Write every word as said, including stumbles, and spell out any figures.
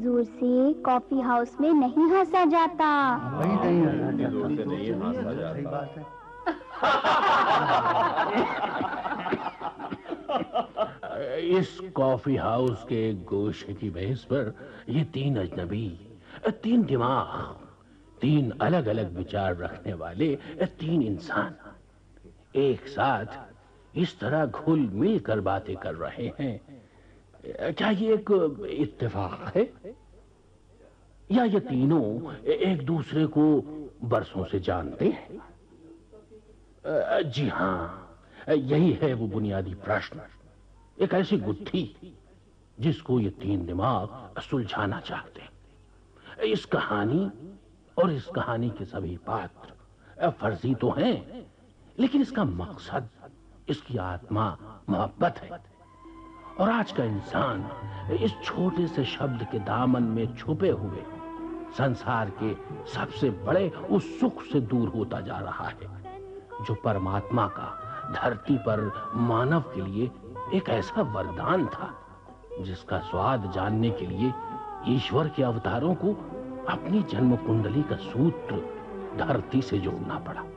जोर से coffee house में नहीं हंसा जाता। वही नहीं हंसा जोर से नहीं हंसा जाता। सही बात है। इस कॉफी हाउस के गोशे की मेज पर ये तीन अजनबी, तीन दिमाग, तीन अलग अलग विचार रखने वाले तीन इंसान एक साथ इस तरह घुल मिल कर बातें कर रहे हैं। क्या ये एक इत्तेफाक है या ये तीनों एक दूसरे को बरसों से जानते हैं? जी हाँ, यही है वो बुनियादी प्रश्न, एक ऐसी गुत्थी जिसको ये तीन दिमाग सुलझाना चाहते हैं। इस कहानी और इस कहानी के सभी पात्र फर्जी तो हैं, लेकिन इसका मकसद, इसकी आत्मा मोहब्बत है। और आज का इंसान इस छोटे से शब्द के दामन में छुपे हुए संसार के सबसे बड़े उस सुख से दूर होता जा रहा है जो परमात्मा का धरती पर मानव के लिए एक ऐसा वरदान था जिसका स्वाद जानने के लिए ईश्वर के अवतारों को अपनी जन्म कुंडली का सूत्र धरती से जोड़ना पड़ा।